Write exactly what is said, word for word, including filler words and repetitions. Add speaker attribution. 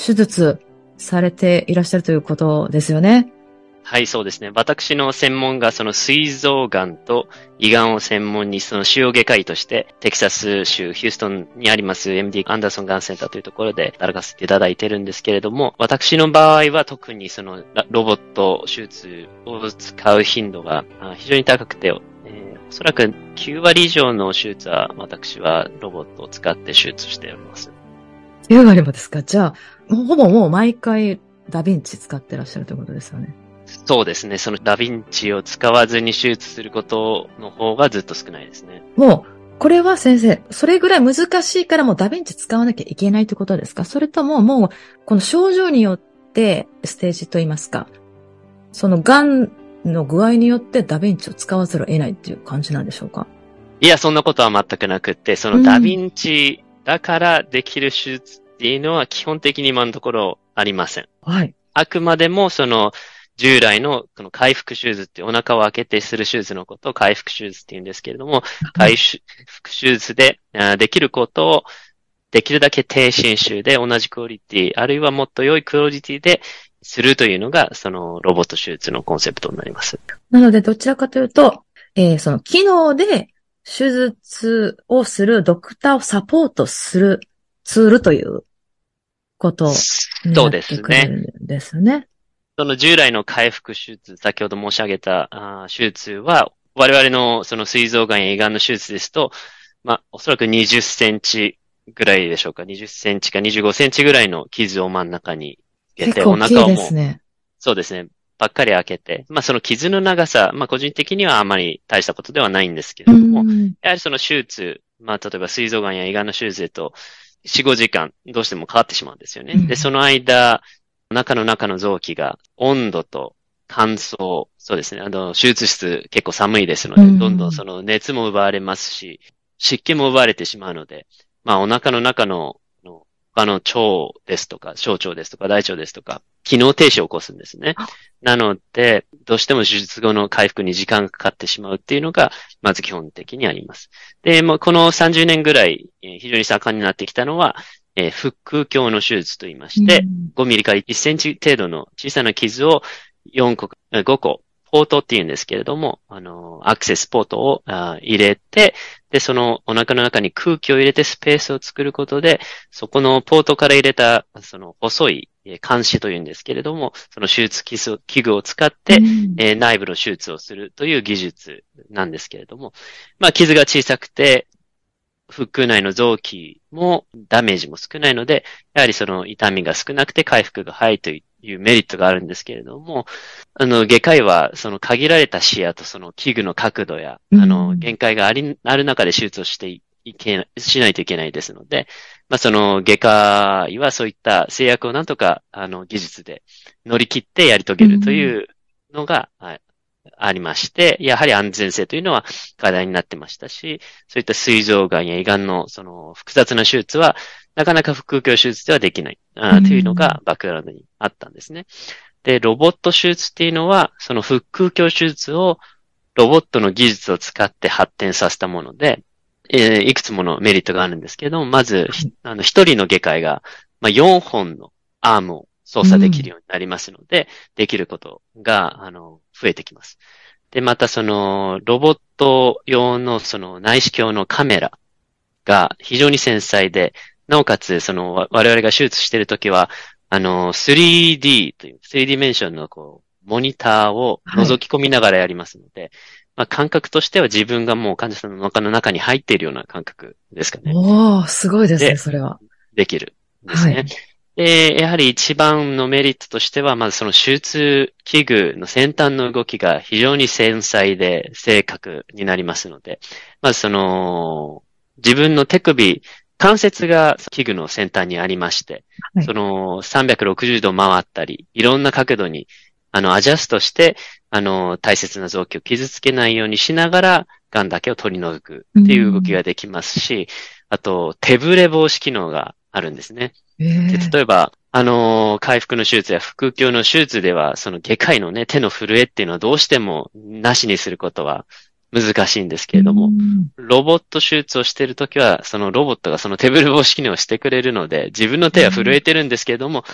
Speaker 1: 手術されていらっしゃるということですよね。
Speaker 2: はい、そうですね。私の専門がその膵臓がんと胃がんを専門にその腫瘍外科医としてテキサス州ヒューストンにあります エムディー アンダーソンがんセンターというところで働かせていただいているんですけれども、私の場合は特にそのロボット手術を使う頻度が非常に高くて、えー、おそらくきゅうわり以上の手術は私はロボットを使って手術しております。
Speaker 1: きゅうわりもですか？じゃあ、ほぼもう毎回ダヴィンチ使ってらっしゃるということですよね。
Speaker 2: そうですね。そのダヴィンチを使わずに手術することの方がずっと少ないですね。
Speaker 1: もう、これは先生、それぐらい難しいからもうダヴィンチ使わなきゃいけないってことですか？それとももう、この症状によってステージといいますか、その癌の具合によってダヴィンチを使わざるを得ないっていう感じなんでしょうか？
Speaker 2: いや、そんなことは全くなくって、そのダヴィンチだからできる手術っていうのは基本的に今のところありません。
Speaker 1: はい。
Speaker 2: あくまでもその、従来のこの回復手術ってお腹を開けてする手術のことを回復手術って言うんですけれども、回復手術でできることをできるだけ低侵襲で同じクオリティ、あるいはもっと良いクオリティでするというのが、そのロボット手術のコンセプトになります。
Speaker 1: なのでどちらかというと、えー、その機能で手術をするドクターをサポートするツールということになってくるんですね。
Speaker 2: その従来の回復手術、先ほど申し上げたあ手術は、我々のその膵臓がんや胃がんの手術ですと、まあ、おそらくにじゅっセンチぐらいでしょうか。にじゅっセンチかにじゅうごセンチぐらいの傷を真ん中に入れて、
Speaker 1: お腹をもう、
Speaker 2: そうですね、ばっかり開けて、まあその傷の長さ、まあ個人的にはあまり大したことではないんですけれども、やはりその手術、まあ例えば膵臓がんや胃がんの手術でと、よん、ごじかんどうしてもかかってしまうんですよね。で、その間、お腹の中の臓器が温度と乾燥、そうですね。あの、手術室結構寒いですので、どんどんその熱も奪われますし、湿気も奪われてしまうので、まあお腹の中の、の他の腸ですとか、小腸ですとか、大腸ですとか、機能停止を起こすんですね。なので、どうしても手術後の回復に時間がかかってしまうっていうのが、まず基本的にあります。で、もうこのさんじゅうねんぐらい、非常に盛んになってきたのは、えー、腹腔鏡の手術と言いまして、うん、ごミリからいっセンチ程度の小さな傷をよんこ、ごこ、ポートって言うんですけれども、あの、アクセスポートを入れて、で、そのお腹の中に空気を入れてスペースを作ることで、そこのポートから入れた、その細い鉗子というんですけれども、その手術器具を使って、うんえー、内部の手術をするという技術なんですけれども、まあ、傷が小さくて、腹腔内の臓器もダメージも少ないので、やはりその痛みが少なくて回復が早いというメリットがあるんですけれども、あの、外科医はその限られた視野とその器具の角度や、あの、限界があり、ある中で手術をしていけ、しないといけないですので、まあその外科医はそういった制約をなんとか、あの、技術で乗り切ってやり遂げるというのが、はいありまして、やはり安全性というのは課題になってましたし、そういった膵臓がんや胃がんのその複雑な手術は、なかなか腹腔鏡手術ではできないあというのがバックグラウンドにあったんですね。で、ロボット手術っていうのは、その腹腔鏡手術をロボットの技術を使って発展させたもので、えー、いくつものメリットがあるんですけども、まず、あの、一人の外科医が、まあ、よんほんのアームを操作できるようになりますので、うん、できることが、あの、増えてきます。で、またその、ロボット用のその内視鏡のカメラが非常に繊細で、なおかつその、我々が手術しているときは、あの、スリーディー という、スリーディメンションのこう、モニターを覗き込みながらやりますので、はい、まあ、感覚としては自分がもう患者さんの中の中に入っているような感覚ですかね。
Speaker 1: おー、すごいですね、それは。
Speaker 2: できるんですね。はいで、やはり一番のメリットとしては、まずその手術器具の先端の動きが非常に繊細で正確になりますので、まずその、自分の手首、関節が器具の先端にありまして、はい、そのさんびゃくろくじゅうど回ったり、いろんな角度に、あの、アジャストして、あの、大切な臓器を傷つけないようにしながら、癌だけを取り除くっていう動きができますし、あと、手ぶれ防止機能があるんですね。で例えば、あのー、回復の手術や腹腔鏡の手術では、その外科医のね、手の震えっていうのはどうしてもなしにすることは難しいんですけれども、ロボット手術をしているときは、そのロボットがその手ぶれ防止機能をしてくれるので、自分の手は震えてるんですけれども、